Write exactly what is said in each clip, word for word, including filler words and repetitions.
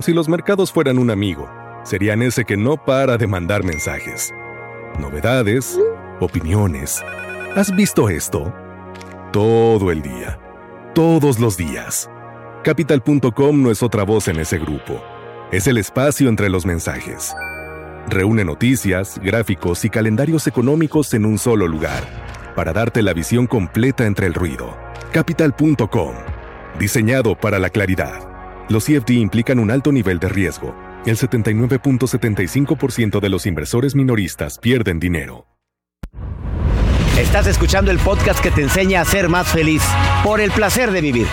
Si los mercados fueran un amigo, serían ese que no para de mandar mensajes. Novedades, opiniones. ¿Has visto esto? Todo el día. Todos los días. Capital punto com no es otra voz en ese grupo. Es el espacio entre los mensajes. Reúne noticias, gráficos y calendarios económicos en un solo lugar, para darte la visión completa entre el ruido. Capital punto com. Diseñado para la claridad. Los C F D implican un alto nivel de riesgo. El setenta y nueve punto setenta y cinco por ciento de los inversores minoristas pierden dinero. Estás escuchando el podcast que te enseña a ser más feliz por el placer de vivir.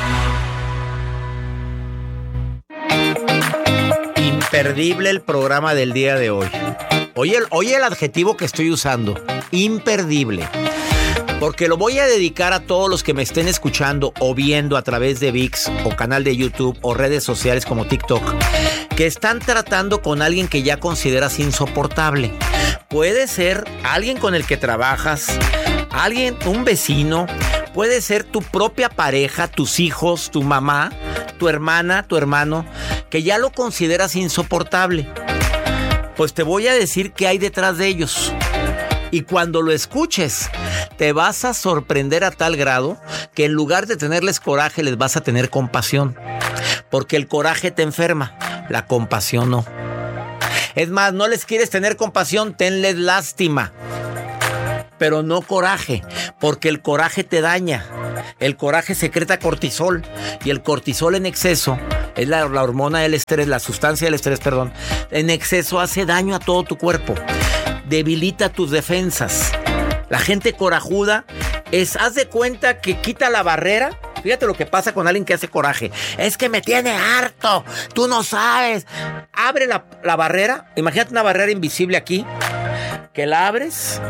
Imperdible el programa del día de hoy. Oye el, oye el adjetivo que estoy usando. Imperdible. Porque lo voy a dedicar a todos los que me estén escuchando o viendo a través de V I X o canal de YouTube o redes sociales como TikTok, que están tratando con alguien que ya consideras insoportable. Puede ser alguien con el que trabajas, alguien, un vecino, puede ser tu propia pareja, tus hijos, tu mamá, tu hermana, tu hermano, que ya lo consideras insoportable. Pues te voy a decir qué hay detrás de ellos. Y cuando lo escuches, te vas a sorprender a tal grado que en lugar de tenerles coraje, les vas a tener compasión. Porque el coraje te enferma, la compasión no. Es más, no les quieres tener compasión, tenles lástima. Pero no coraje, porque el coraje te daña. El coraje secreta cortisol y el cortisol en exceso es la, la hormona del estrés, la sustancia del estrés, perdón. En exceso hace daño a todo tu cuerpo. Debilita tus defensas. La gente corajuda es, haz de cuenta que quita la barrera. Fíjate lo que pasa con alguien que hace coraje. Es que me tiene harto. Tú no sabes. Abre la, la barrera. Imagínate una barrera invisible aquí. Que la abres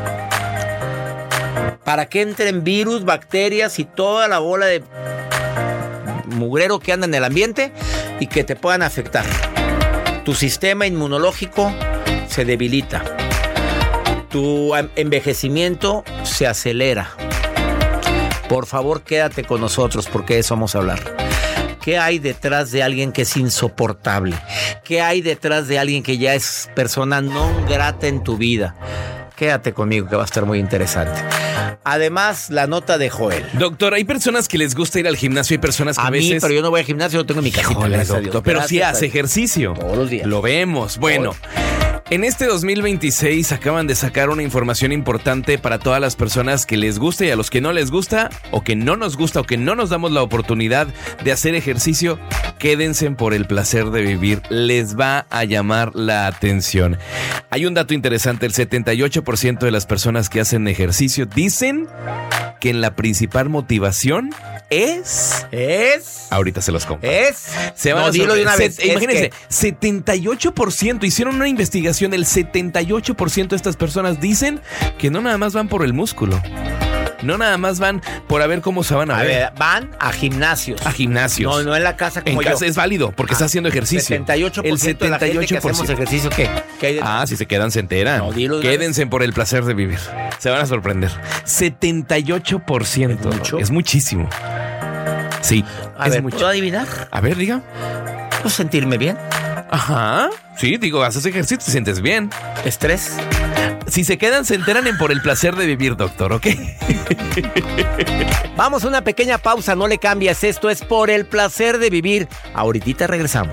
para que entren virus, bacterias y toda la bola de mugrero que anda en el ambiente y que te puedan afectar. Tu sistema inmunológico se debilita. Tu envejecimiento se acelera. Por favor, quédate con nosotros porque de eso vamos a hablar. ¿Qué hay detrás de alguien que es insoportable? ¿Qué hay detrás de alguien que ya es persona non grata en tu vida? Quédate conmigo que va a estar muy interesante. Además, la nota de Joel. Doctor, hay personas que les gusta ir al gimnasio, hay personas que a, a veces... mí, pero yo no voy al gimnasio, yo tengo mi casita. Híjole, doctor, Dios, pero sí hace ejercicio. Todos los días. Lo vemos. Bueno, en este dos mil veintiséis acaban de sacar una información importante para todas las personas que les gusta y a los que no les gusta, o que no nos gusta, o que no nos damos la oportunidad de hacer ejercicio. Quédense por el placer de vivir. Les va a llamar la atención. Hay un dato interesante. El setenta y ocho por ciento de las personas que hacen ejercicio dicen que la principal motivación es... ¿Es? Ahorita se los comparto. ¿Es? Se van no, a dilo de una vez. Se, imagínense, que... setenta y ocho por ciento hicieron una investigación. El setenta y ocho por ciento de estas personas dicen que no nada más van por el músculo. No nada más van por a ver cómo se van a, a ver. ver. Van a gimnasios. A gimnasios. No, no en la casa como en yo. casa es válido porque ah, está haciendo ejercicio. setenta y ocho por ciento el setenta y ocho por ciento de la gente que hacemos ejercicio, ¿qué? ¿Qué hay de... Ah, si se quedan, se enteran. No, dilo Quédense por el placer de vivir. Se van a sorprender. setenta y ocho por ciento. ¿Es mucho? Es muchísimo. Sí, a es ver, mucho. ¿puedo adivinar? A ver, diga. ¿Puedo sentirme bien? Ajá. Sí, digo, haces ejercicio, te sientes bien. ¿Estrés? Si se quedan, se enteran en por el placer de vivir, doctor, ¿ok? Vamos a una pequeña pausa, no le cambies. Esto es Por el Placer de Vivir. Ahorita regresamos.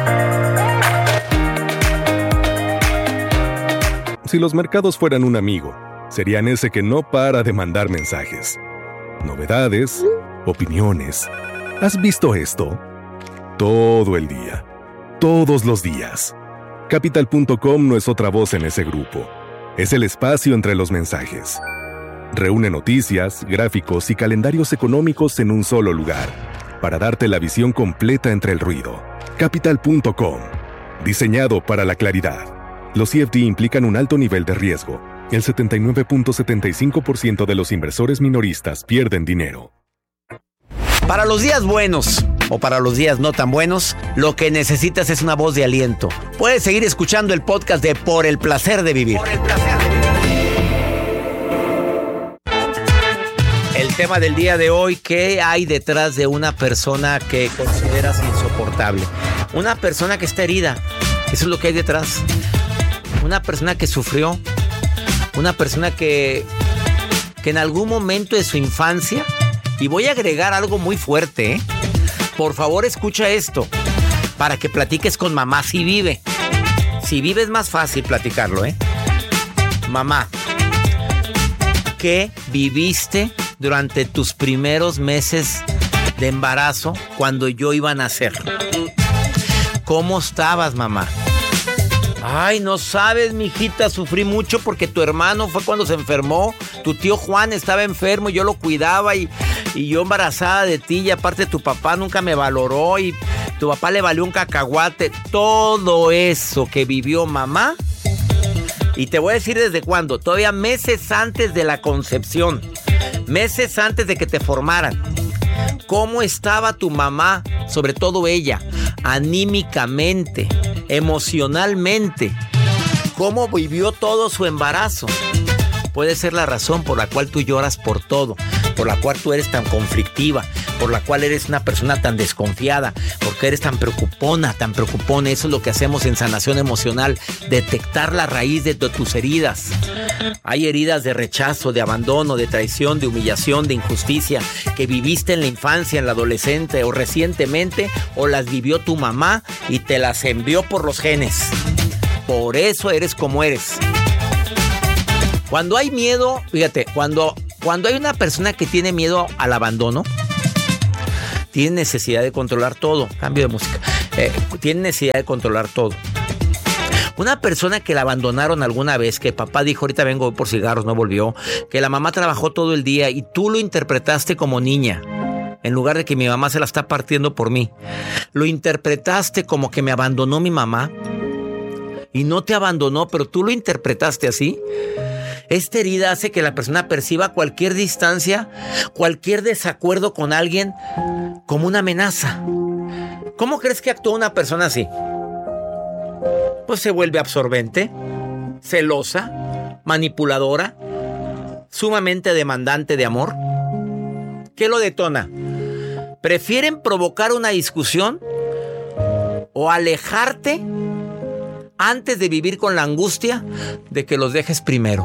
Si los mercados fueran un amigo, serían ese que no para de mandar mensajes. Novedades, opiniones. ¿Has visto esto? Todo el día. Todos los días. Capital punto com no es otra voz en ese grupo. Es el espacio entre los mensajes. Reúne noticias, gráficos y calendarios económicos en un solo lugar, para darte la visión completa entre el ruido. Capital punto com. Diseñado para la claridad. Los C F D implican un alto nivel de riesgo. El setenta y nueve punto setenta y cinco por ciento de los inversores minoristas pierden dinero. Para los días buenos o para los días no tan buenos, lo que necesitas es una voz de aliento. Puedes seguir escuchando el podcast de Por el Placer de Vivir. Por el placer de vivir. El tema del día de hoy, ¿qué hay detrás de una persona que consideras insoportable? Una persona que está herida, eso es lo que hay detrás. Una persona que sufrió, una persona que, que en algún momento de su infancia, y voy a agregar algo muy fuerte, ¿eh? Por favor, escucha esto, para que platiques con mamá si vive. Si vive es más fácil platicarlo, ¿eh? Mamá, ¿qué viviste durante tus primeros meses de embarazo cuando yo iba a nacer? ¿Cómo estabas, mamá? Ay, no sabes, mijita, sufrí mucho porque tu hermano fue cuando se enfermó. Tu tío Juan estaba enfermo y yo lo cuidaba y, y yo embarazada de ti. Y aparte tu papá nunca me valoró y tu papá le valió un cacahuate. Todo eso que vivió mamá. Y te voy a decir desde cuándo. Todavía meses antes de la concepción. Meses antes de que te formaran. ¿Cómo estaba tu mamá? Sobre todo ella. Anímicamente. Emocionalmente. ¿Cómo vivió todo su embarazo? Puede ser la razón por la cual tú lloras por todo, por la cual tú eres tan conflictiva, por la cual eres una persona tan desconfiada, porque eres tan preocupona, tan preocupona. Eso es lo que hacemos en sanación emocional, detectar la raíz de tus heridas. Hay heridas de rechazo, de abandono, de traición, de humillación, de injusticia, que viviste en la infancia, en la adolescente o recientemente, o las vivió tu mamá y te las envió por los genes. Por eso eres como eres. Cuando hay miedo, fíjate, cuando, cuando hay una persona que tiene miedo al abandono, tiene necesidad de controlar todo. Cambio de música. Eh, tiene necesidad de controlar todo. Una persona que la abandonaron alguna vez, que papá dijo, ahorita vengo por cigarros, no volvió, que la mamá trabajó todo el día y tú lo interpretaste como niña, en lugar de que mi mamá se la está partiendo por mí. Lo interpretaste como que me abandonó mi mamá y no te abandonó, pero tú lo interpretaste así. Esta herida hace que la persona perciba cualquier distancia, cualquier desacuerdo con alguien como una amenaza. ¿Cómo crees que actúa una persona así? Pues se vuelve absorbente, celosa, manipuladora, sumamente demandante de amor. ¿Qué lo detona? ¿Prefieren provocar una discusión o alejarte antes de vivir con la angustia de que los dejes primero?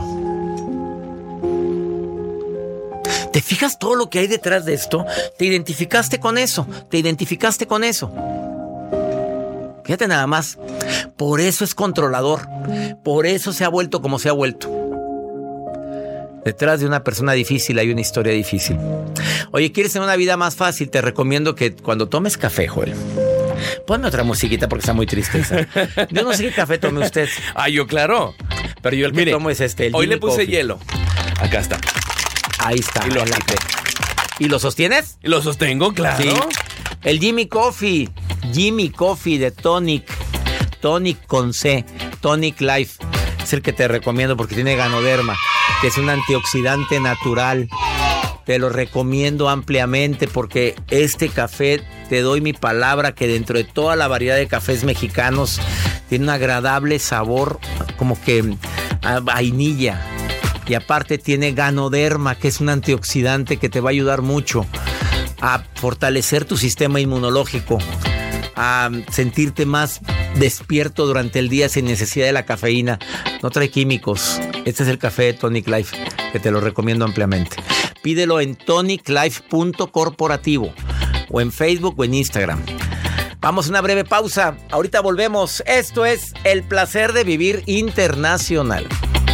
¿Te fijas todo lo que hay detrás de esto? ¿Te identificaste con eso? ¿Te identificaste con eso? Fíjate nada más. Por eso es controlador. Por eso se ha vuelto como se ha vuelto. Detrás de una persona difícil hay una historia difícil. Oye, ¿quieres tener una vida más fácil? Te recomiendo que cuando tomes café, Joel, ponme otra musiquita porque está muy triste esa. Yo no sé qué café tome usted. Ah, yo claro. Pero yo el que Mire, tomo es este. El hoy Jimmy le puse Coffee. Hielo. Acá está. Ahí está. Y lo, ¿Y lo sostienes? Lo sostengo, claro. Sí. El Jimmy Coffee. Jimmy Coffee de Tonic. Tonic con C. Tonic Life. Es el que te recomiendo porque tiene ganoderma, que es un antioxidante natural. Te lo recomiendo ampliamente porque este café, te doy mi palabra, que dentro de toda la variedad de cafés mexicanos, tiene un agradable sabor como que a vainilla. Y aparte tiene ganoderma, que es un antioxidante que te va a ayudar mucho a fortalecer tu sistema inmunológico, a sentirte más despierto durante el día sin necesidad de la cafeína. No trae químicos. Este es el café de Tonic Life, que te lo recomiendo ampliamente. Pídelo en tonic life punto corporativo o en Facebook o en Instagram. Vamos a una breve pausa. Ahorita volvemos. Esto es El Placer de Vivir Internacional.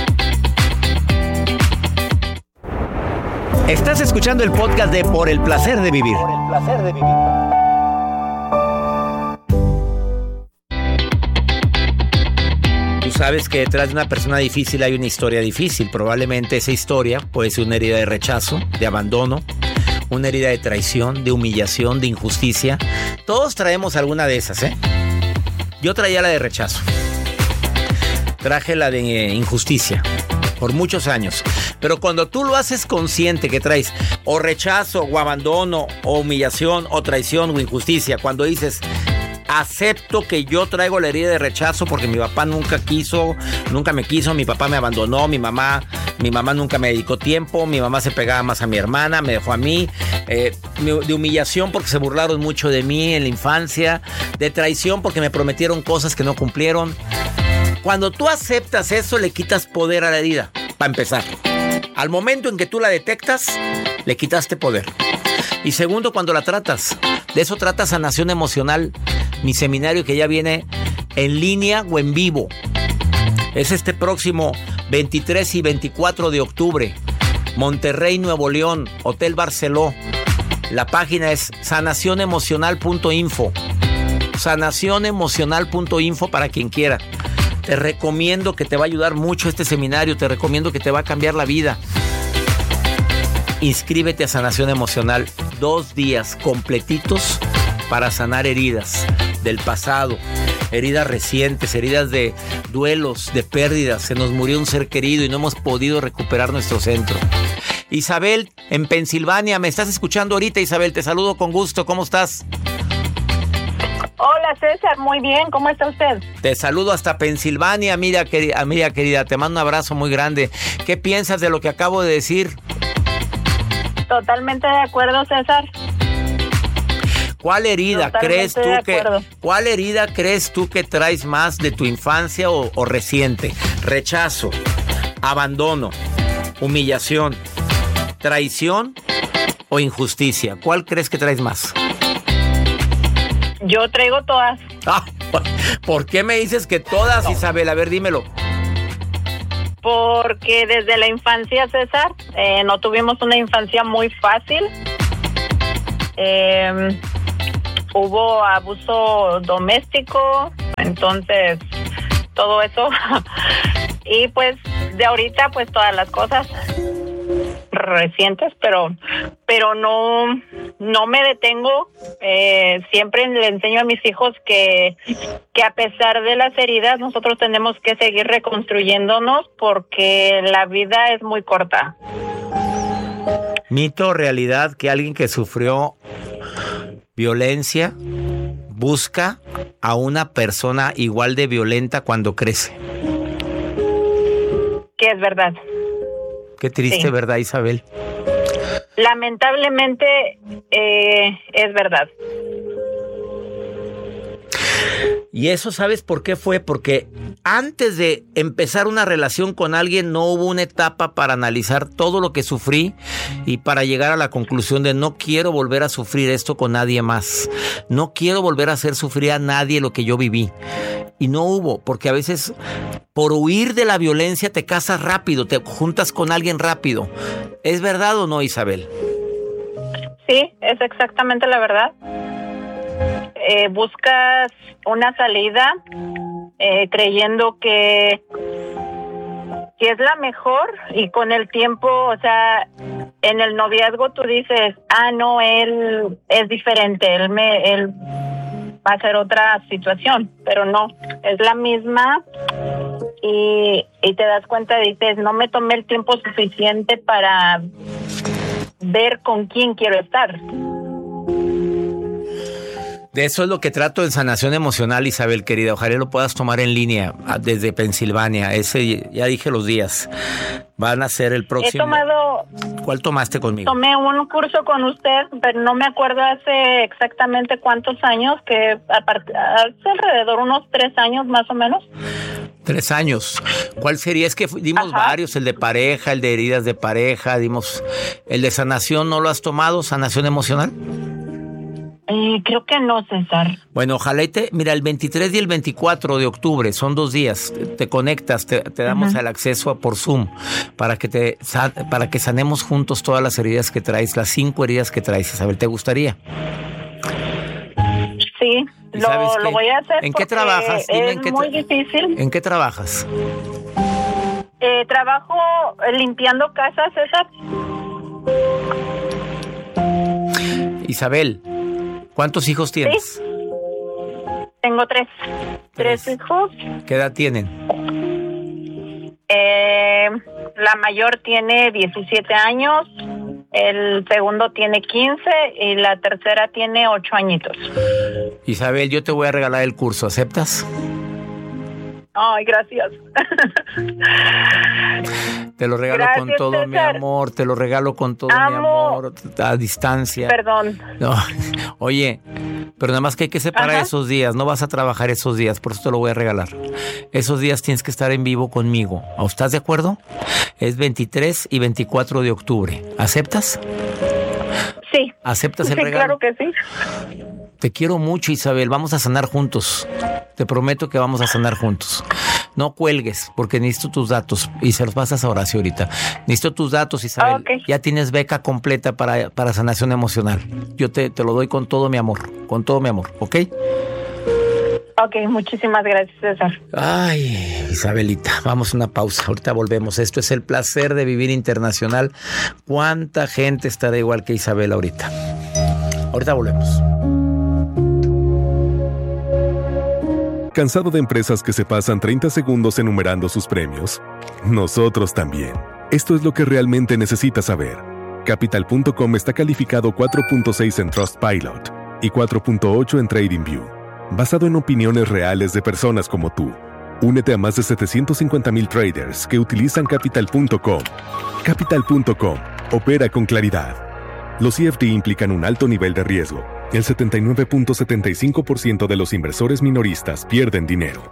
Estás escuchando el podcast de Por el Placer de Vivir. Por el Placer de Vivir. Tú sabes que detrás de una persona difícil hay una historia difícil. Probablemente esa historia puede ser una herida de rechazo, de abandono, una herida de traición, de humillación, de injusticia. Todos traemos alguna de esas, ¿eh? Yo traía la de rechazo. Traje la de eh, injusticia por muchos años. Pero cuando tú lo haces consciente que traes o rechazo o abandono o humillación o traición o injusticia, cuando dices, acepto que yo traigo la herida de rechazo porque mi papá nunca quiso, nunca me quiso, mi papá me abandonó, mi mamá Mi mamá nunca me dedicó tiempo, mi mamá se pegaba más a mi hermana, me dejó a mí, eh, de humillación porque se burlaron mucho de mí en la infancia, de traición porque me prometieron cosas que no cumplieron. Cuando tú aceptas eso, le quitas poder a la herida, para empezar. Al momento en que tú la detectas, le quitaste poder. Y segundo, cuando la tratas. De eso trata Sanación Emocional, mi seminario que ya viene en línea o en vivo. Es este próximo veintitrés y veinticuatro de octubre. Monterrey, Nuevo León, Hotel Barceló. La página es sanación emocional punto info. sanación emocional punto info para quien quiera. Te recomiendo que te va a ayudar mucho este seminario. Te recomiendo que te va a cambiar la vida. Inscríbete a Sanación Emocional. Dos días completitos para sanar heridas del pasado. Heridas recientes, heridas de duelos, de pérdidas. Se nos murió un ser querido y no hemos podido recuperar nuestro centro. Isabel, en Pensilvania, ¿me estás escuchando ahorita, Isabel? Te saludo con gusto. ¿Cómo estás? Hola, César. Muy bien. ¿Cómo está usted? Te saludo hasta Pensilvania, mira, querida, mira, querida. Te mando un abrazo muy grande. ¿Qué piensas de lo que acabo de decir? Totalmente de acuerdo, César. ¿Cuál herida Totalmente crees tú de que acuerdo. cuál herida crees tú que traes más de tu infancia o, o reciente? Rechazo, abandono, humillación, traición o injusticia. ¿Cuál crees que traes más? Yo traigo todas. Ah, ¿por qué me dices que todas, Isabel? A ver, dímelo. Porque desde la infancia, César, eh, no tuvimos una infancia muy fácil. Eh, hubo abuso doméstico, entonces todo eso. Y pues de ahorita, pues todas las cosas recientes, pero pero no no me detengo. Eh, siempre le enseño a mis hijos que que a pesar de las heridas nosotros tenemos que seguir reconstruyéndonos porque la vida es muy corta. Mito o realidad que alguien que sufrió violencia busca a una persona igual de violenta cuando crece. Que es verdad. Qué triste, sí. ¿Verdad, Isabel? Lamentablemente eh, es verdad. Y eso, ¿sabes por qué fue? Porque antes de empezar una relación con alguien no hubo una etapa para analizar todo lo que sufrí y para llegar a la conclusión de no quiero volver a sufrir esto con nadie más. No quiero volver a hacer sufrir a nadie lo que yo viví. Y no hubo, porque a veces por huir de la violencia te casas rápido, te juntas con alguien rápido. ¿Es verdad o no, Isabel? Sí, es exactamente la verdad. Eh, buscas una salida eh, creyendo que, que es la mejor y con el tiempo, o sea, en el noviazgo tú dices, ah, no, él es diferente, él me, él va a ser otra situación, pero no, es la misma y, y te das cuenta, dices, no me tomé el tiempo suficiente para ver con quién quiero estar. De eso es lo que trato en Sanación Emocional, Isabel, querida. Ojalá lo puedas tomar en línea desde Pensilvania. Ese, ya dije los días. Van a ser el próximo. He tomado... ¿Cuál tomaste conmigo? Tomé un curso con usted, pero no me acuerdo hace exactamente cuántos años, que apart- hace alrededor unos tres años más o menos. Tres años. ¿Cuál sería? Es que dimos Ajá. varios, el de pareja, el de heridas de pareja, dimos... ¿El de sanación no lo has tomado? ¿Sanación emocional? Eh, creo que no, César. Bueno, ojalá y te... Mira, el veintitrés y el veinticuatro de octubre, son dos días. Te, te conectas, te, te damos uh-huh. el acceso a por Zoom para que te para que sanemos juntos todas las heridas que traes, las cinco heridas que traes, Isabel. ¿Te gustaría? Sí, lo, lo voy a hacer. ¿En qué trabajas? Dime es en qué muy tra- difícil. ¿En qué trabajas? Eh, trabajo limpiando casas, César. Isabel, ¿cuántos hijos tienes? Sí. Tengo tres. Tres. Tres hijos. ¿Qué edad tienen? Eh, la mayor tiene diecisiete años, el segundo tiene quince y la tercera tiene ocho añitos. Isabel, yo te voy a regalar el curso, ¿aceptas? Ay, gracias. Te lo regalo Gracias, con todo César. mi amor, te lo regalo con todo Amo. mi amor, a distancia. Perdón. No. Oye, pero nada más que hay que separar Ajá. esos días, no vas a trabajar esos días, por eso te lo voy a regalar. Esos días tienes que estar en vivo conmigo. ¿Estás de acuerdo? Es veintitrés y veinticuatro de octubre. ¿Aceptas? Sí. ¿Aceptas el Sí, regalo? claro que sí. Te quiero mucho, Isabel. Vamos a sanar juntos. Te prometo que vamos a sanar juntos. No cuelgues, porque necesito tus datos. Y se los pasas a Horacio ahorita. Necesito tus datos, Isabel. Ok. Ya tienes beca completa para, para sanación emocional. Yo te, te lo doy con todo mi amor. Con todo mi amor, ¿ok? Ok, muchísimas gracias, César. Ay, Isabelita, vamos a una pausa. Ahorita volvemos. Esto es el placer de vivir internacional. ¿Cuánta gente estará igual que Isabel ahorita? Ahorita volvemos. ¿Cansado de empresas que se pasan treinta segundos enumerando sus premios? Nosotros también. Esto es lo que realmente necesitas saber. Capital punto com está calificado cuatro punto seis en Trustpilot y cuatro punto ocho en TradingView, basado en opiniones reales de personas como tú. Únete a más de setecientos cincuenta mil traders que utilizan Capital punto com. Capital punto com opera con claridad. Los C F D implican un alto nivel de riesgo. El setenta y nueve punto setenta y cinco por ciento de los inversores minoristas pierden dinero.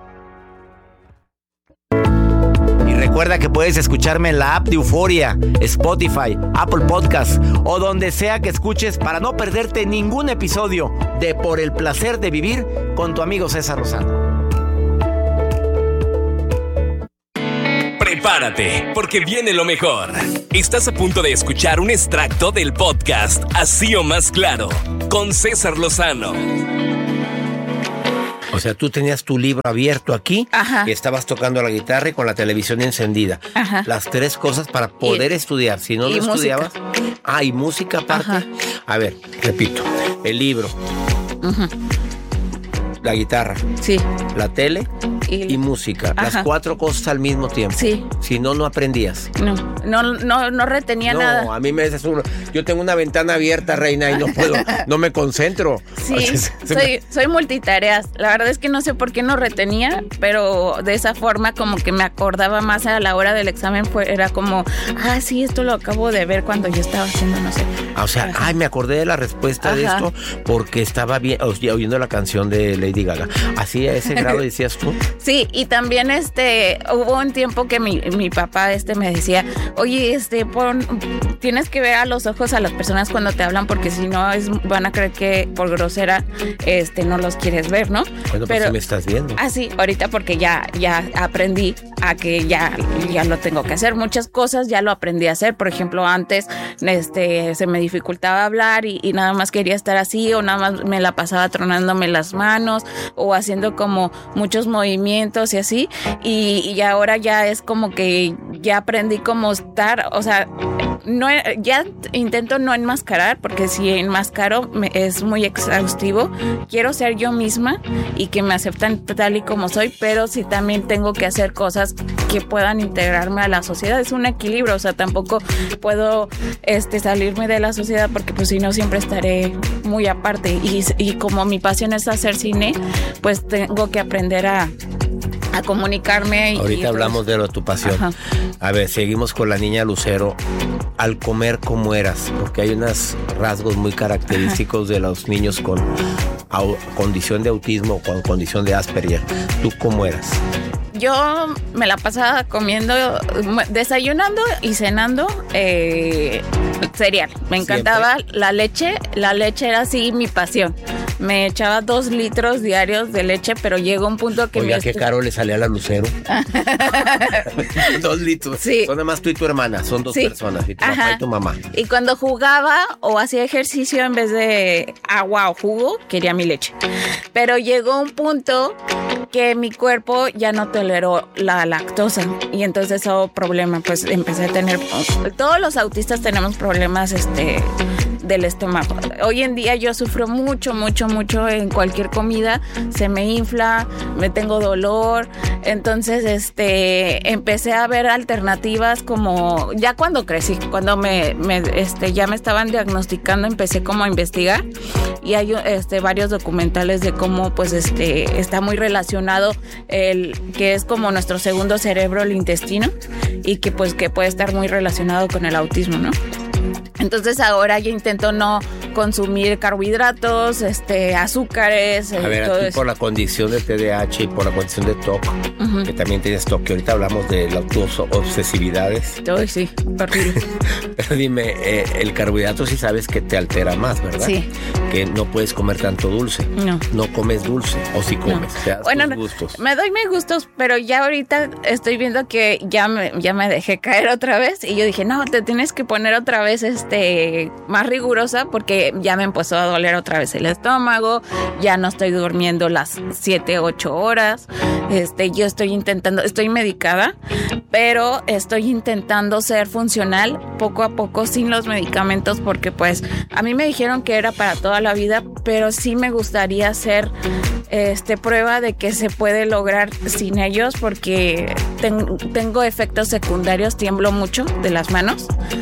Y recuerda que puedes escucharme en la app de Euforia, Spotify, Apple Podcasts o donde sea que escuches para no perderte ningún episodio de Por el Placer de Vivir con tu amigo César Lozano. Prepárate, porque viene lo mejor. Estás a punto de escuchar un extracto del podcast Así o Más Claro, con César Lozano. O sea, tú tenías tu libro abierto aquí. Ajá. Y estabas tocando la guitarra y con la televisión encendida. Ajá. Las tres cosas para poder Y- estudiar. Si no y lo estudiabas... música. Ah, y música aparte. Ajá. A ver, repito. El libro, Ujú. la guitarra, Sí. la tele Y- y música. Las Ajá. cuatro cosas al mismo tiempo. Sí. Si no, no aprendías. No, no, no, no retenía No, nada. a mí me dices uno. Yo tengo una ventana abierta, reina, y no puedo, no me concentro. Sí, Se- se me- soy, soy multitareas. La verdad es que no sé por qué no retenía, pero de esa forma como que me acordaba más a la hora del examen. Fue, era como, ah, sí, esto lo acabo de ver cuando yo estaba haciendo, no sé. Ah, o sea, Ajá. ay, me acordé de la respuesta de Ajá. esto porque estaba bien, o sea, oyendo la canción de Lady Gaga. Así a ese grado decías tú. Sí, y también este hubo un tiempo que mi, mi papá este me decía, oye, este pon, tienes que ver a los ojos a las personas cuando te hablan, porque si no es, van a creer que por grosera este no los quieres ver, ¿no? Bueno, pues sí me estás viendo. Ah, sí, ahorita porque ya, ya aprendí a que ya, ya lo tengo que hacer. Muchas cosas ya lo aprendí a hacer. Por ejemplo, antes este, se me dificultaba hablar y, y nada más quería estar así, o nada más me la pasaba tronándome las manos o haciendo como muchos movimientos y así. Y, y ahora ya es como que ya aprendí cómo estar, o sea, no, ya intento no enmascarar, porque si enmascaro me, es muy exhaustivo. Quiero ser yo misma y que me aceptan tal y como soy, pero sí también tengo que hacer cosas que puedan integrarme a la sociedad. Es un equilibrio, o sea, tampoco puedo este, salirme de la sociedad, porque pues si no siempre estaré muy aparte. Y, y como mi pasión es hacer cine, pues tengo que aprender a a comunicarme. Y, Ahorita y hablamos pues, de lo de tu pasión. Ajá. A ver, seguimos con la niña Lucero. Al comer, ¿cómo eras? Porque hay unos rasgos muy característicos Ajá. de los niños con au, condición de autismo o con condición de Asperger. ¿Tú cómo eras? Yo me la pasaba comiendo, desayunando y cenando eh, cereal. Me encantaba ¿Siempre? la leche. La leche era así mi pasión. Me echaba dos litros diarios de leche, pero llegó un punto que... Oiga, me qué estu... caro le salía a la Lucero. Dos litros. Sí. Son nada más tú y tu hermana, son dos sí. personas, y tu Ajá. papá y tu mamá. Y cuando jugaba o hacía ejercicio, en vez de agua o jugo, quería mi leche. Pero llegó un punto que mi cuerpo ya no toleró la lactosa, y entonces hubo problema, pues empecé a tener... Todos los autistas tenemos problemas este del estómago. Hoy en día yo sufro mucho, mucho, mucho en cualquier comida. Se me infla, me tengo dolor. Entonces, este, empecé a ver alternativas como, ya cuando crecí, cuando me, me este, ya me estaban diagnosticando, empecé como a investigar y hay este, varios documentales de cómo, pues, este, está muy relacionado el, que es como nuestro segundo cerebro, el intestino, y que, pues, que puede estar muy relacionado con el autismo, ¿no? Entonces ahora yo intento no consumir carbohidratos, este, azúcares. A ver, todo a ti eso. por la condición de T D A H y por la condición de T O C, uh-huh. que también tienes T O C, que ahorita hablamos de las obsesividades. Uy, sí, horrible. Pero dime, eh, el carbohidrato sí sabes que te altera más, ¿verdad? Sí. Que no puedes comer tanto dulce. No. No comes dulce, o sí comes, No. te das bueno, tus gustos. Me doy mis gustos, pero ya ahorita estoy viendo que ya me, ya me dejé caer otra vez y yo dije, no, te tienes que poner otra vez este más rigurosa porque ya me empezó a doler otra vez el estómago, ya no estoy durmiendo las siete, ocho horas, este, yo estoy intentando, estoy medicada, pero estoy intentando ser funcional poco a poco sin los medicamentos porque pues a mí me dijeron que era para toda la vida, pero sí me gustaría hacer este, prueba de que se puede lograr sin ellos porque ten, tengo efectos secundarios, tiemblo mucho de las manos,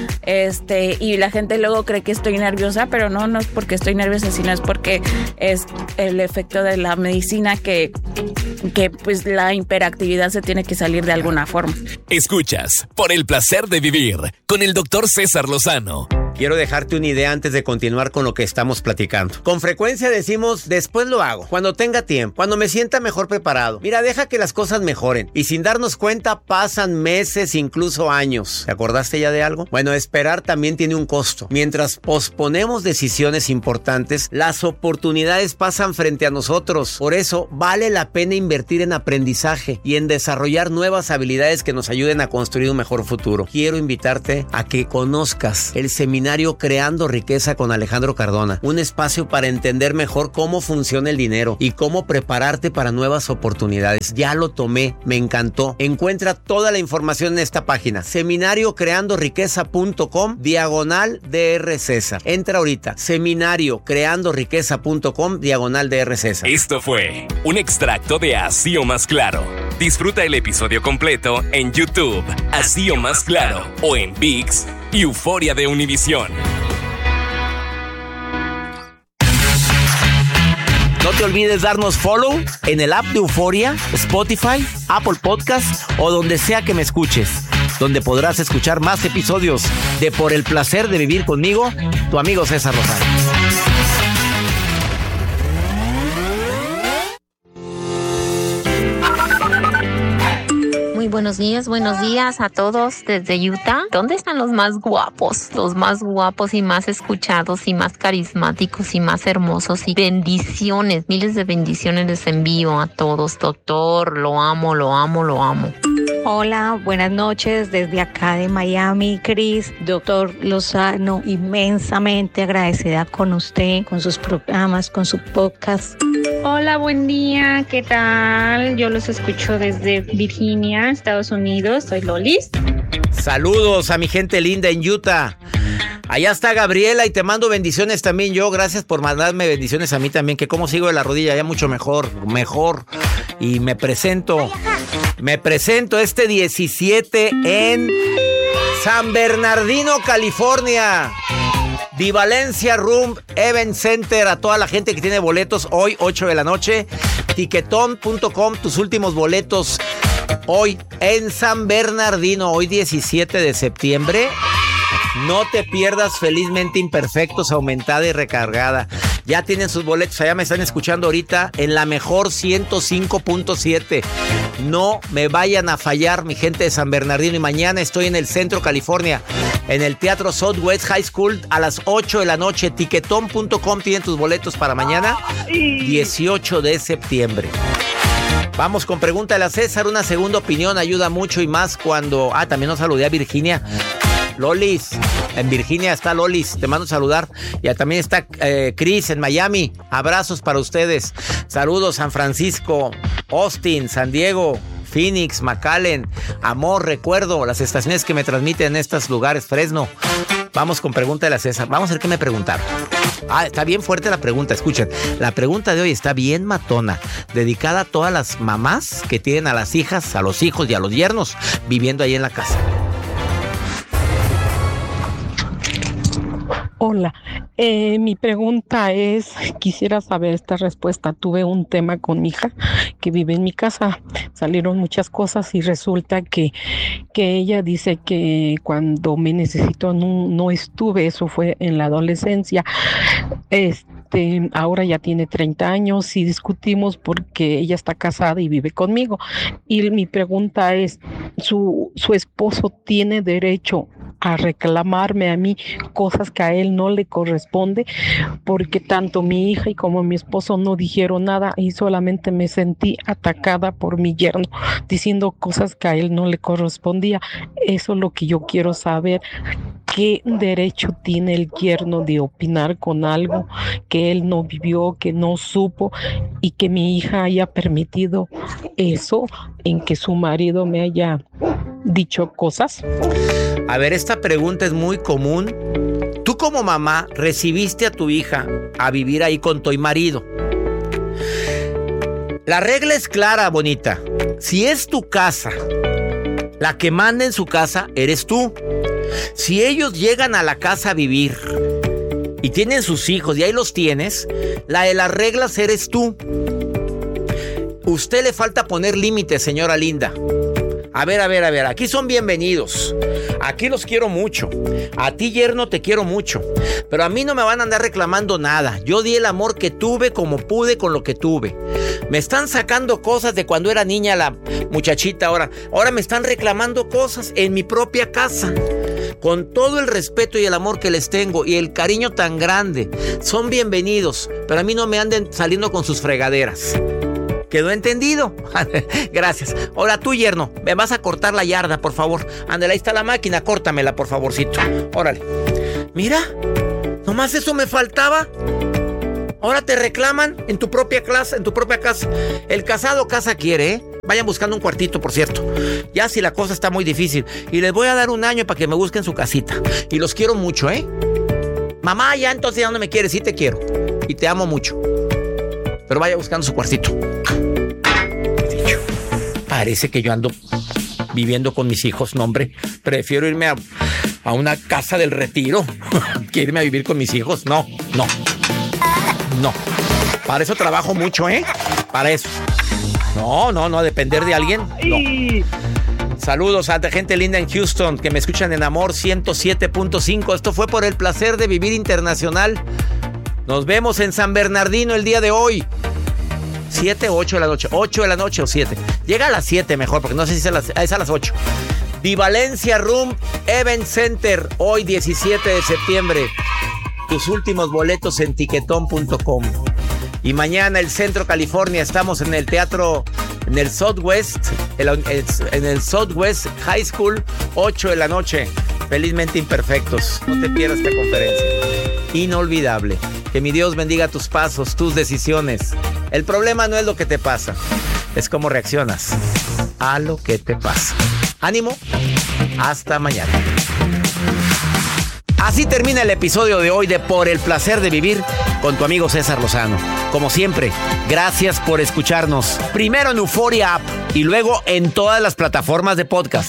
este, y la gente luego cree que estoy nerviosa, pero no, no es porque estoy nerviosa, sino es porque es el efecto de la medicina que, que pues la hiperactividad se tiene que salir de alguna forma. Escuchas Por el Placer de Vivir con el doctor César Lozano. Quiero dejarte una idea antes de continuar con lo que estamos platicando. Con frecuencia decimos, después lo hago, cuando tenga tiempo, cuando me sienta mejor preparado. Mira, deja que las cosas mejoren. Y sin darnos cuenta, pasan meses, incluso años. ¿Te acordaste ya de algo? Bueno, esperar también tiene un costo. Mientras posponemos decisiones importantes, las oportunidades pasan frente a nosotros. Por eso, vale la pena invertir en aprendizaje y en desarrollar nuevas habilidades que nos ayuden a construir un mejor futuro. Quiero invitarte a que conozcas el seminario Creando Riqueza con Alejandro Cardona, un espacio para entender mejor cómo funciona el dinero y cómo prepararte para nuevas oportunidades. Ya lo tomé, me encantó. Encuentra toda la información en esta página, seminario creando riqueza punto com, diagonal D R César. Entra ahorita, seminario creando riqueza punto com, diagonal D R César. Esto fue un extracto de Así o Más Claro. Disfruta el episodio completo en YouTube, Así o Más Claro, o en ViX y Euforia de Univisión. No te olvides darnos follow en el app de Euforia, Spotify, Apple Podcasts o donde sea que me escuches, donde podrás escuchar más episodios de Por el Placer de Vivir conmigo, tu amigo César Lozano. Muy buenos días, buenos días a todos desde Utah. ¿Dónde están los más guapos? Los más guapos y más escuchados y más carismáticos y más hermosos y bendiciones, miles de bendiciones les envío a todos. Doctor, lo amo, lo amo, lo amo. Hola, buenas noches desde acá de Miami, Cris, doctor Lozano, inmensamente agradecida con usted, con sus programas, con su podcast. Hola, buen día, ¿qué tal? Yo los escucho desde Virginia, Estados Unidos, soy Lolis. Saludos a mi gente linda en Utah. Allá está Gabriela y te mando bendiciones también yo. Gracias por mandarme bendiciones a mí también, que como sigo de la rodilla ya mucho mejor, mejor. Y me presento, me presento este diecisiete en San Bernardino, California. Divalencia Room Event Center, a toda la gente que tiene boletos hoy, ocho de la noche. Tiquetón punto com, tus últimos boletos hoy en San Bernardino, hoy diecisiete de septiembre. No te pierdas Felizmente Imperfectos, aumentada y recargada. Ya tienen sus boletos, allá me están escuchando ahorita en la mejor ciento cinco punto siete. No me vayan a fallar, mi gente de San Bernardino. Y mañana estoy en el Centro, California, en el Teatro Southwest High School a las ocho de la noche. Tiquetón punto com tienen tus boletos para mañana, dieciocho de septiembre. Vamos con Pregúntale a César. Una segunda opinión ayuda mucho y más cuando... Ah, también nos saludé a Virginia. Lolis, en Virginia está Lolis, te mando a saludar. Y también está eh, Chris en Miami. Abrazos para ustedes. Saludos San Francisco, Austin, San Diego, Phoenix, McAllen, Amor, Recuerdo, las estaciones que me transmiten en estos lugares, Fresno. Vamos con pregunta de la César. Vamos a ver qué me preguntaron. Ah, está bien fuerte la pregunta, escuchen. La pregunta de hoy está bien matona, dedicada a todas las mamás que tienen a las hijas, a los hijos y a los yernos viviendo ahí en la casa. Hola, eh, mi pregunta es, quisiera saber esta respuesta. Tuve un tema con mi hija que vive en mi casa, salieron muchas cosas y resulta que, que ella dice que cuando me necesitó no, no estuve, eso fue en la adolescencia. Este, ahora ya tiene treinta años y discutimos porque ella está casada y vive conmigo. Y mi pregunta es, ¿su, su esposo tiene derecho a reclamarme a mí cosas que a él no le corresponde? Porque tanto mi hija y como mi esposo no dijeron nada y solamente me sentí atacada por mi yerno diciendo cosas que a él no le correspondía. Eso es lo que yo quiero saber. ¿Qué derecho tiene el yerno de opinar con algo que él no vivió, que no supo, y que mi hija haya permitido eso, en que su marido me haya dicho cosas? A ver, esta pregunta es muy común. Tú como mamá recibiste a tu hija a vivir ahí con tu marido. La regla es clara, bonita. Si es tu casa, la que manda en su casa eres tú. Si ellos llegan a la casa a vivir y tienen sus hijos y ahí los tienes, la de las reglas eres tú. Usted le falta poner límites, señora linda. A ver, a ver, a ver, aquí son bienvenidos. Aquí los quiero mucho. A ti, yerno, te quiero mucho. Pero a mí no me van a andar reclamando nada. Yo di el amor que tuve como pude con lo que tuve. Me están sacando cosas de cuando era niña la muchachita ahora. Ahora me están reclamando cosas en mi propia casa. Con todo el respeto y el amor que les tengo y el cariño tan grande, son bienvenidos. Pero a mí no me anden saliendo con sus fregaderas. ¿Quedó entendido? Gracias. Ahora tú, yerno, me vas a cortar la yarda, por favor. Ándale, ahí está la máquina, córtamela, por favorcito. Órale. Mira, nomás eso me faltaba. Ahora te reclaman en tu propia clase, en tu propia casa. El casado casa quiere, ¿eh? Vayan buscando un cuartito, por cierto. Ya si la cosa está muy difícil. Y les voy a dar un año para que me busquen su casita. Y los quiero mucho, ¿eh? Mamá, ya entonces ya no me quieres. Sí te quiero. Y te amo mucho. Pero vaya buscando su cuartito. Dicho. Parece que yo ando viviendo con mis hijos. No, hombre. Prefiero irme a, a una casa del retiro que irme a vivir con mis hijos. No, no. No. Para eso trabajo mucho, ¿eh? Para eso. No, no, no. Depender de alguien. No. Saludos a la gente linda en Houston que me escuchan en Amor ciento siete punto cinco. Esto fue por el placer de vivir internacional. Nos vemos en San Bernardino el día de hoy. ¿siete o ocho de la noche? ocho de la noche o siete. Llega a las siete mejor, porque no sé si es a las, es a las ocho. Vivalencia Room Event Center, hoy diecisiete de septiembre. Tus últimos boletos en tiquetón punto com. Y mañana el Centro California, estamos en el teatro, en el Southwest, en el Southwest High School, ocho de la noche. Felizmente imperfectos. No te pierdas esta conferencia. Inolvidable. Que mi Dios bendiga tus pasos, tus decisiones. El problema no es lo que te pasa, es cómo reaccionas a lo que te pasa. Ánimo, hasta mañana. Así termina el episodio de hoy de Por el placer de vivir con tu amigo César Lozano. Como siempre, gracias por escucharnos. Primero en Euforia App y luego en todas las plataformas de podcast.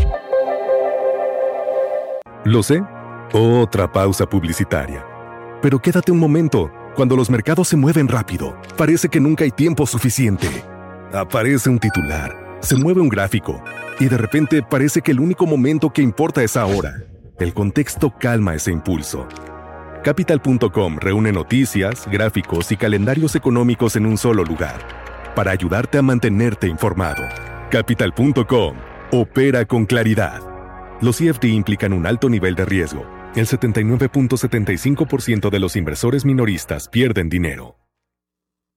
Lo sé, otra pausa publicitaria. Pero quédate un momento. Cuando los mercados se mueven rápido, parece que nunca hay tiempo suficiente. Aparece un titular, se mueve un gráfico y de repente parece que el único momento que importa es ahora. El contexto calma ese impulso. Capital punto com reúne noticias, gráficos y calendarios económicos en un solo lugar para ayudarte a mantenerte informado. Capital punto com opera con claridad. Los C F D implican un alto nivel de riesgo. El setenta y nueve punto setenta y cinco por ciento de los inversores minoristas pierden dinero.